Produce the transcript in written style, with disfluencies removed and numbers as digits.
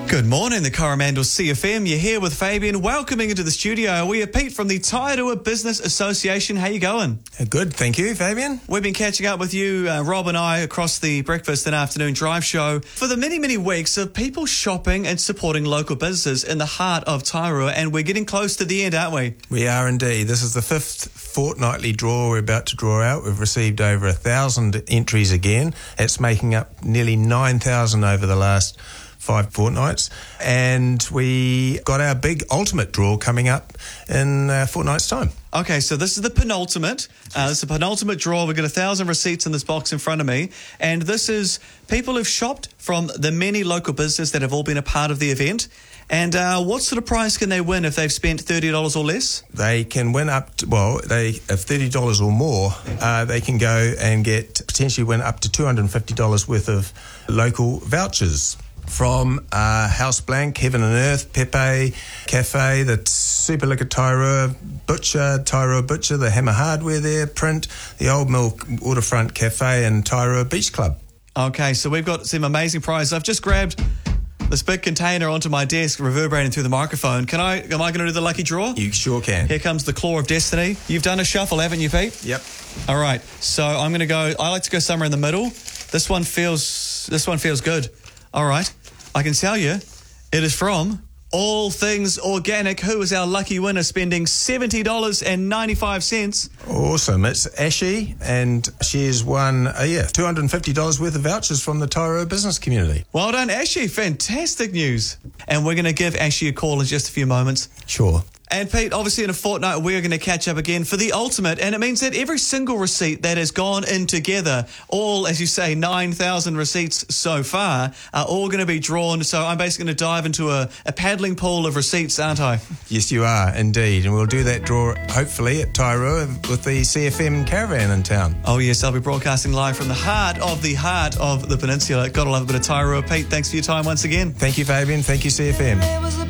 Good morning, the Coromandel CFM. You're here with Fabian, welcoming into the studio. We are Pete from the Tairua Business Association. How you going? Good, thank you, Fabian. We've been catching up with you, Rob and I, across the breakfast and afternoon drive show for the many, many weeks of people shopping and supporting local businesses in the heart of Tairua, and we're getting close to the end, aren't we? We are indeed. This is the fifth fortnightly draw we're about to draw out. We've received over 1,000 entries again. It's making up nearly 9,000 over the last 5 fortnights, and we got our big ultimate draw coming up in a fortnight's time. Okay, so this is the penultimate. This is a penultimate draw. We've got 1,000 receipts in this box in front of me, and this is people who've shopped from the many local businesses that have all been a part of the event. And what sort of prize can they win if they've spent $30 or less? They can win up to, if $30 or more, they can go and potentially win up to $250 worth of local vouchers. From House Blank, Heaven and Earth, Pepe Cafe, the Super Liquor Tairua Butcher, the Hammer Hardware there, Print, the Old Mill Waterfront Cafe, and Tairua Beach Club. Okay, so we've got some amazing prizes. I've just grabbed this big container onto my desk, reverberating through the microphone. Am I going to do the lucky draw? You sure can. Here comes the Claw of Destiny. You've done a shuffle, haven't you, Pete? Yep. All right, so I'm going to go. I like to go somewhere in the middle. This one feels good. All right, I can tell you, it is from All Things Organic. Who is our lucky winner, spending $70.95? Awesome. It's Ashy, and she has won $250 worth of vouchers from the Tairua business community. Well done, Ashy. Fantastic news. And we're going to give Ashy a call in just a few moments. Sure. And Pete, obviously in a fortnight, we're going to catch up again for the ultimate. And it means that every single receipt that has gone in together, all, as you say, 9,000 receipts so far, are all going to be drawn. So I'm basically going to dive into a paddling pool of receipts, aren't I? Yes, you are, indeed. And we'll do that draw, hopefully, at Tairua with the CFM caravan in town. Oh, yes, I'll be broadcasting live from the heart of the peninsula. Got to love a bit of Tairua. Pete, thanks for your time once again. Thank you, Fabian. Thank you, CFM.